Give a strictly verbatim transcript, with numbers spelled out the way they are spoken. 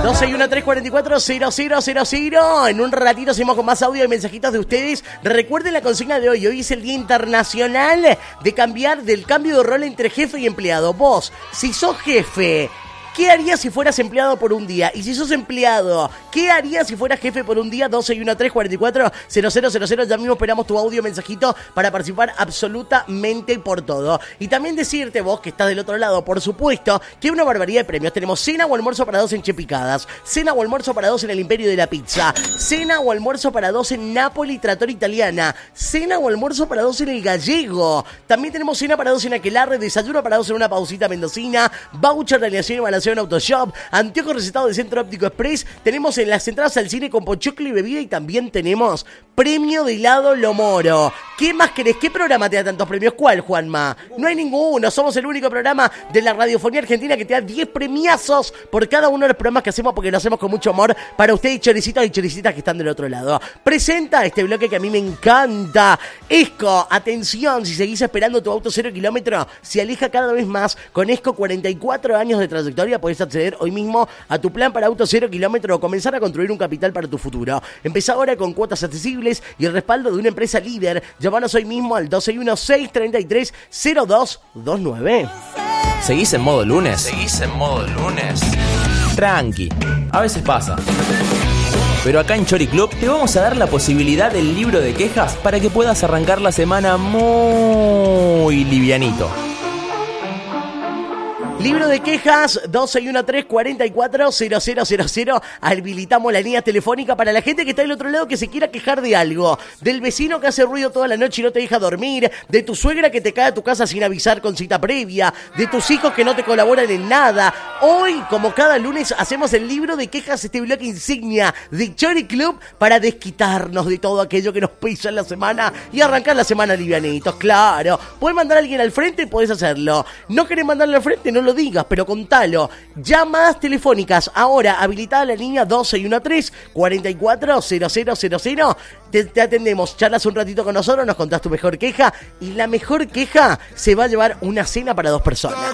doce y uno, tres cuarenta y cuatro, cero cero cero cero. En un ratito seguimos con más audio y mensajitos de ustedes. Recuerden la consigna de hoy. Hoy es el Día Internacional de cambiar del cambio de rol entre jefe y empleado. Vos, si sos jefe, ¿qué harías si fueras empleado por un día? Y si sos empleado, ¿qué harías si fueras jefe por un día? doce y uno, tres cuarenta y cuatro, cero cero cero cero. Ya mismo esperamos tu audio mensajito para participar absolutamente por todo. Y también decirte vos que estás del otro lado, por supuesto, que hay una barbaridad de premios. Tenemos cena o almuerzo para dos en Chepicadas, cena o almuerzo para dos en el Imperio de la Pizza, cena o almuerzo para dos en Napoli Trattoria Italiana, cena o almuerzo para dos en El Gallego. También tenemos cena para dos en Aquelarre, desayuno para dos en Una Pausita Mendocina, voucher de alineación y evaluación en Autoshop, anteojos recetados de Centro Óptico Express. Tenemos en las entradas al cine con pochoclo y bebida y también tenemos premio de helado Lo Moro. ¿Qué más querés? ¿Qué programa te da tantos premios? ¿Cuál, Juanma? No hay ninguno. Somos el único programa de la radiofonía argentina que te da diez premiazos por cada uno de los programas que hacemos, porque lo hacemos con mucho amor para ustedes, choricitos y choricitas que están del otro lado. Presenta este bloque que a mí me encanta. Esco, atención, si seguís esperando tu auto cero kilómetro, se aleja cada vez más. Con Esco, cuarenta y cuatro años de trayectoria, podés acceder hoy mismo a tu plan para auto cero kilómetro o comenzar a construir un capital para tu futuro. Empezá ahora con cuotas accesibles y el respaldo de una empresa líder. Llámanos hoy mismo al doce y uno, seis treinta y tres, cero dos veintinueve. ¿Seguís en modo lunes? ¿Seguís en modo lunes? Tranqui, a veces pasa. Pero acá en Chori Club te vamos a dar la posibilidad del libro de quejas para que puedas arrancar la semana muy livianito. Libro de quejas, doce y uno, tres cuarenta y cuatro, cero cero cero cero. Habilitamos la línea telefónica para la gente que está del otro lado que se quiera quejar de algo. Del vecino que hace ruido toda la noche y no te deja dormir. De tu suegra que te cae a tu casa sin avisar con cita previa. De tus hijos que no te colaboran en nada. Hoy, como cada lunes, hacemos el libro de quejas, este bloque insignia de Chori Club, para desquitarnos de todo aquello que nos pisa en la semana y arrancar la semana livianitos. Claro, puedes mandar a alguien al frente, podés hacerlo. No querés mandarle al frente, no lo digas, pero contalo. Llamadas telefónicas ahora, habilitada la línea doce y uno, tres cuarenta y cuatro, cero cero cero cero. Te, te atendemos, charlas un ratito con nosotros, nos contás tu mejor queja y la mejor queja se va a llevar una cena para dos personas.